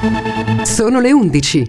Sono le 11.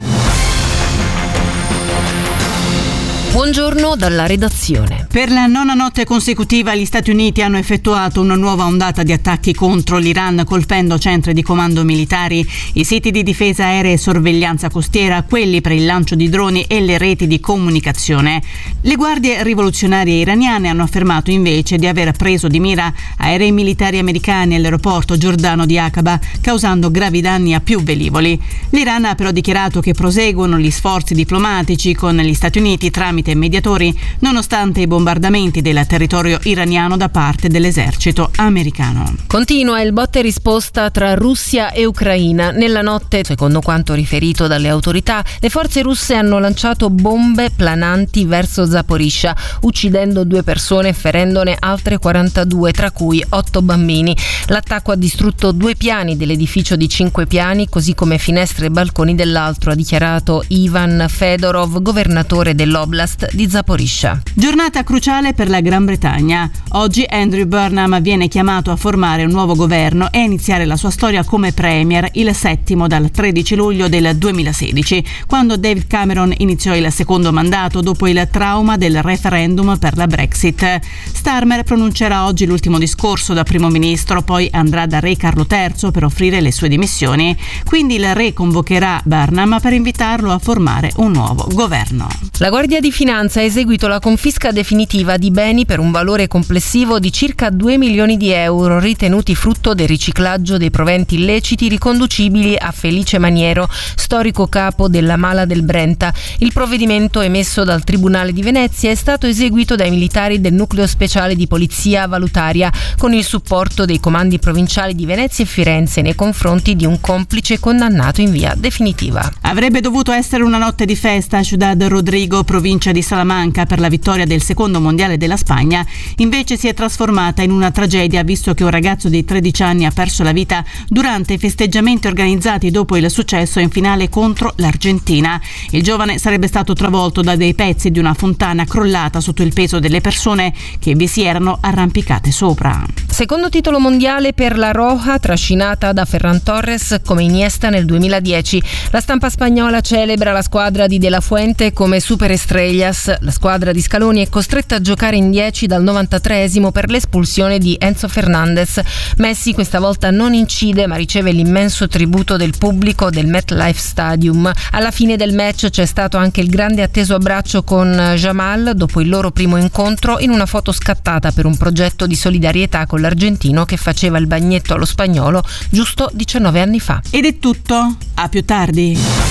Buongiorno dalla redazione. Per la nona notte consecutiva gli Stati Uniti hanno effettuato una nuova ondata di attacchi contro l'Iran, colpendo centri di comando militari, i siti di difesa aerea e sorveglianza costiera, quelli per il lancio di droni e le reti di comunicazione. Le guardie rivoluzionarie iraniane hanno affermato invece di aver preso di mira aerei militari americani all'aeroporto giordano di Aqaba, causando gravi danni a più velivoli. L'Iran ha però dichiarato che proseguono gli sforzi diplomatici con gli Stati Uniti tramite mediatori, nonostante i bombardamenti del territorio iraniano da parte dell'esercito americano. Continua il botta e risposta tra Russia e Ucraina. Nella notte, secondo quanto riferito dalle autorità, le forze russe hanno lanciato bombe plananti verso Zaporizhzhia, uccidendo 2 persone e ferendone altre 42, tra cui 8 bambini. L'attacco ha distrutto 2 piani dell'edificio di 5 piani, così come finestre e balconi dell'altro, ha dichiarato Ivan Fedorov, governatore dell'Oblast di Zaporizhzhia. Giornata cruciale per la Gran Bretagna. Oggi Andrew Burnham viene chiamato a formare un nuovo governo e a iniziare la sua storia come premier, il 7° dal 13 luglio del 2016, quando David Cameron iniziò il secondo mandato dopo il trauma del referendum per la Brexit. Starmer pronuncerà oggi l'ultimo discorso da primo ministro, poi andrà da re Carlo III per offrire le sue dimissioni. Quindi il re convocherà Burnham per invitarlo a formare un nuovo governo. La Guardia di Finanza ha eseguito la confisca definitiva di beni per un valore complessivo di circa 2 milioni di euro, ritenuti frutto del riciclaggio dei proventi illeciti riconducibili a Felice Maniero, storico capo della Mala del Brenta. Il provvedimento emesso dal Tribunale di Venezia è stato eseguito dai militari del Nucleo Speciale di Polizia Valutaria, con il supporto dei comandi provinciali di Venezia e Firenze nei confronti di un complice condannato in via definitiva. Avrebbe dovuto essere una notte di festa a Ciudad Rodrigo, provincia di Salamanca, per la vittoria del secondo mondiale della Spagna. Invece si è trasformata in una tragedia, visto che un ragazzo di 13 anni ha perso la vita durante i festeggiamenti organizzati dopo il successo in finale contro l'Argentina. Il giovane sarebbe stato travolto da dei pezzi di una fontana crollata sotto il peso delle persone che vi si erano arrampicate sopra. Secondo titolo mondiale per la Roja, trascinata da Ferran Torres come Iniesta nel 2010. La stampa spagnola celebra la squadra di De La Fuente come super estrellas. La squadra di Scaloni è costretta a giocare in 10 dal 93esimo per l'espulsione di Enzo Fernandez. Messi questa volta non incide, ma riceve l'immenso tributo del pubblico del MetLife Stadium. Alla fine del match c'è stato anche il grande atteso abbraccio con Jamal dopo il loro primo incontro, in una foto scattata per un progetto di solidarietà con l'argentino che faceva il bagnetto allo spagnolo giusto 19 anni fa. Ed è tutto, a più tardi.